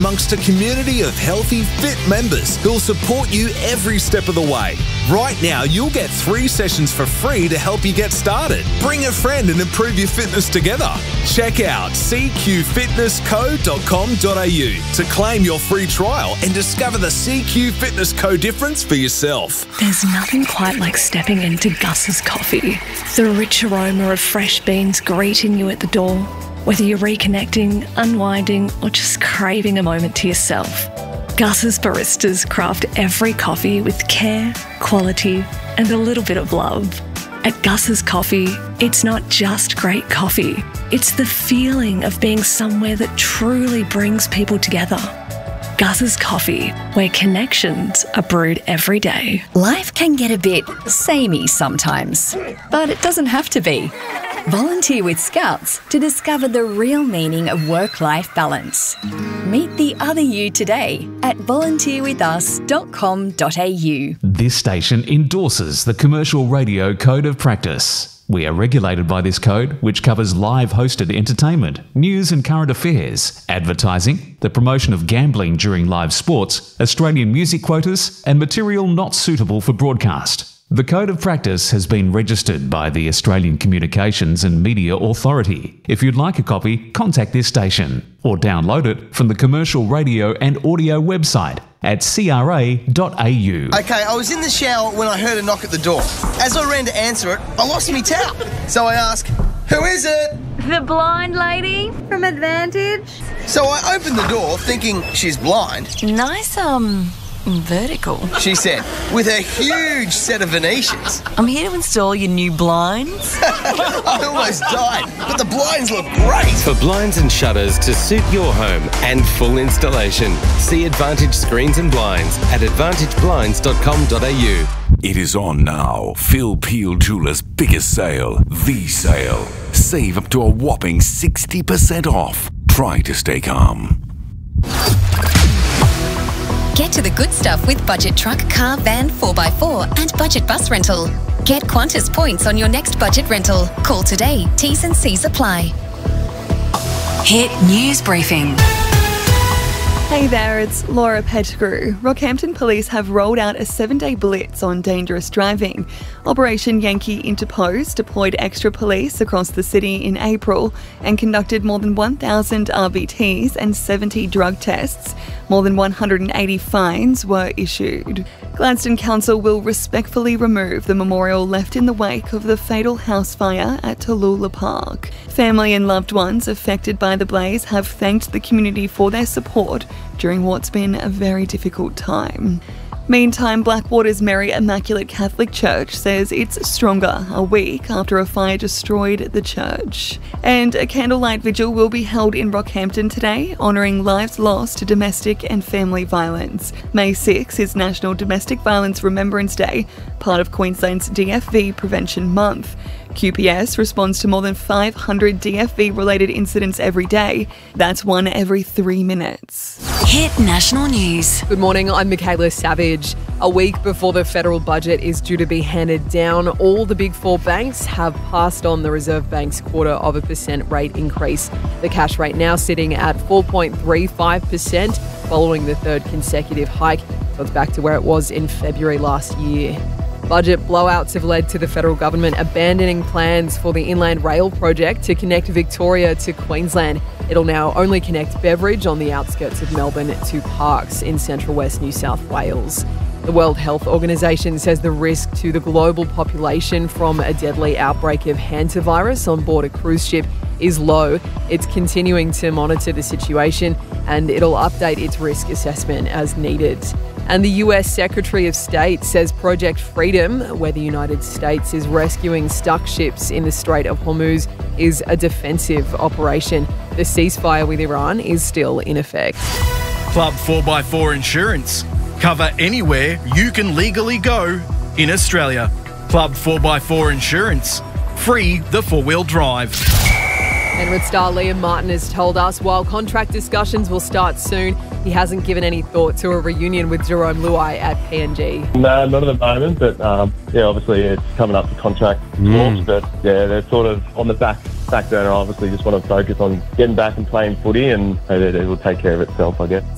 amongst a community of healthy, fit members who'll support you every step of the way. Right now, you'll get 3 sessions for free to help you get started. Bring a friend and improve your fitness together. Check out cqfitnessco.com.au to claim your free trial and discover the CQ Fitness Co difference for yourself. There's nothing quite like stepping into Gus's Coffee. The rich aroma of fresh beans greeting you at the door. Whether you're reconnecting, unwinding, or just craving a moment to yourself, Gus's baristas craft every coffee with care, quality, and a little bit of love. At Gus's Coffee, it's not just great coffee, it's the feeling of being somewhere that truly brings people together. Gus's Coffee, where connections are brewed every day. Life can get a bit samey sometimes, but it doesn't have to be. Volunteer with Scouts to discover the real meaning of work-life balance. Meet the other you today at volunteerwithus.com.au. This station endorses the Commercial Radio Code of Practice. We are regulated by this code, which covers live hosted entertainment, news and current affairs, advertising, the promotion of gambling during live sports, Australian music quotas, and material not suitable for broadcast. The Code of Practice has been registered by the Australian Communications and Media Authority. If you'd like a copy, contact this station or download it from the Commercial Radio and Audio website at cra.au. Okay, I was in the shower when I heard a knock at the door. As I ran to answer it, I lost me towel. So I asked, "Who is it?" The blind lady from Advantage. So I opened the door thinking she's blind. Nice, vertical. She said, with a huge set of Venetians. I'm here to install your new blinds. I almost died, but the blinds look great. For blinds and shutters to suit your home and full installation, see Advantage Screens and Blinds at advantageblinds.com.au. It is on now. Phil Peel Jewelers' biggest sale, The Sale. Save up to a whopping 60% off. Try to stay calm. Get to the good stuff with Budget Truck, Car, Van, 4x4 and Budget Bus Rental. Get Qantas points on your next budget rental. Call today. T's and C's apply. Hit News Briefing. Hey there, it's Laura Pettigrew. Rockhampton Police have rolled out a 7-day blitz on dangerous driving. Operation Yankee Interpose deployed extra police across the city in April and conducted more than 1,000 RBTs and 70 drug tests. More than 180 fines were issued. Gladstone Council will respectfully remove the memorial left in the wake of the fatal house fire at Tallulah Park. Family and loved ones affected by the blaze have thanked the community for their support during what's been a very difficult time. Meantime, Blackwater's Mary Immaculate Catholic Church says it's stronger a week after a fire destroyed the church. And a candlelight vigil will be held in Rockhampton today, honouring lives lost to domestic and family violence. May 6 is National Domestic Violence Remembrance Day, part of Queensland's DFV Prevention Month. QPS responds to more than 500 DFV-related incidents every day. That's one every 3 minutes. Hit National News. Good morning, I'm Michaela Savage. A week before the federal budget is due to be handed down, all the big 4 banks have passed on the Reserve Bank's 0.25% rate increase. The cash rate now sitting at 4.35% following the 3rd consecutive hike. So it's back to where it was in February last year. Budget blowouts have led to the federal government abandoning plans for the Inland Rail project to connect Victoria to Queensland. It'll now only connect Beveridge on the outskirts of Melbourne to Parkes in central west New South Wales. The World Health Organization says the risk to the global population from a deadly outbreak of hantavirus on board a cruise ship is low. It's continuing to monitor the situation and it'll update its risk assessment as needed. And the US Secretary of State says Project Freedom, where the United States is rescuing stuck ships in the Strait of Hormuz, is a defensive operation. The ceasefire with Iran is still in effect. Club 4x4 Insurance. Cover anywhere you can legally go in Australia. Club 4x4 Insurance. Free the 4-wheel drive. Penrith star Liam Martin has told us while contract discussions will start soon, he hasn't given any thought to a reunion with Jerome Luai at PNG. No, not at the moment, but obviously it's coming up to contract talks, but they're sort of on the back burner. Obviously just want to focus on getting back and playing footy and it will take care of itself, I guess.